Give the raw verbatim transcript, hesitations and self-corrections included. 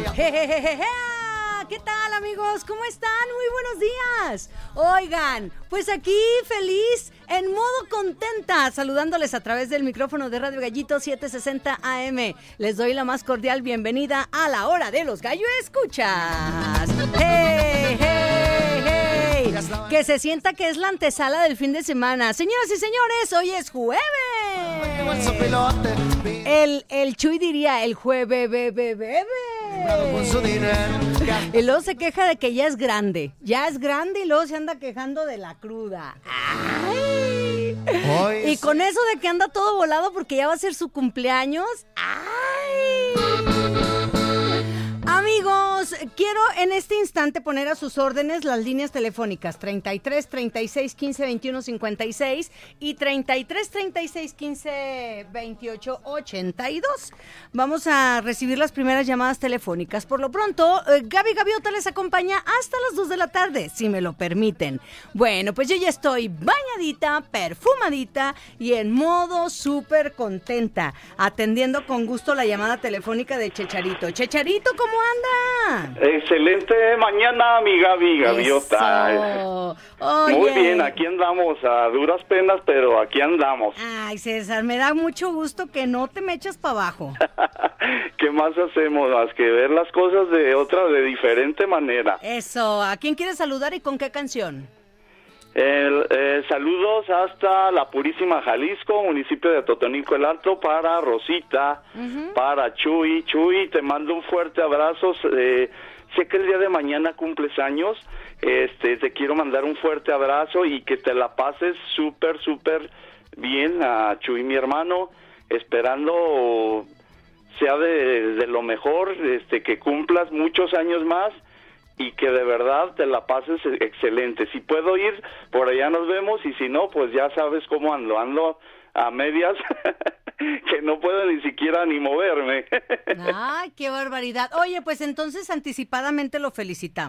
Jejejeje. ¿Qué tal, amigos? ¿Cómo están? Muy buenos días. Oigan, pues aquí feliz, en modo contenta, saludándoles a través del micrófono de Radio Gallito setecientos sesenta A M. Les doy la más cordial bienvenida a la hora de los gallo escuchas. ¡Hey, hey, hey! Que se sienta que es la antesala del fin de semana. Señoras y señores, hoy es jueves. El, el Chuy diría el jueves, bebé, bebé. Y luego se queja de que ya es grande. Ya es grande y luego se anda quejando de la cruda. ¡Ay! Y con eso de que anda todo volado porque ya va a ser su cumpleaños. ¡Ay! Amigos, quiero en este instante poner a sus órdenes las líneas telefónicas treinta y tres, treinta y seis, quince, veintiuno, cincuenta y seis y treinta y tres, treinta y seis, quince, veintiocho, ochenta y dos. Vamos a recibir las primeras llamadas telefónicas. Por lo pronto, eh, Gaby Gaviota les acompaña hasta las dos de la tarde, si me lo permiten. Bueno, pues yo ya estoy bañadita, perfumadita y en modo súper contenta, atendiendo con gusto la llamada telefónica de Checharito. Checharito, ¿cómo anda? Excelente mañana, mi Gaby Gaviota. Muy bien, aquí andamos a duras penas, pero aquí andamos. Ay, César, me da mucho gusto que no te me eches para abajo. ¿Qué más hacemos? Más que ver las cosas de otra, de diferente manera. Eso, ¿a quién quieres saludar y con qué canción? El, eh, saludos hasta la Purísima Jalisco, municipio de Totonilco el Alto, para Rosita, uh-huh. para Chuy. Chuy, te mando un fuerte abrazo. Eh, sé que el día de mañana cumples años, este, te quiero mandar un fuerte abrazo y que te la pases súper, súper bien a Chuy, mi hermano, esperando sea de, de lo mejor, este, que cumplas muchos años más. Y que de verdad te la pases excelente. Si puedo ir, por allá nos vemos. Y si no, pues ya sabes cómo ando. Ando a medias que no puedo ni siquiera ni moverme. ¡Ay, qué barbaridad! Oye, pues entonces anticipadamente lo felicitamos.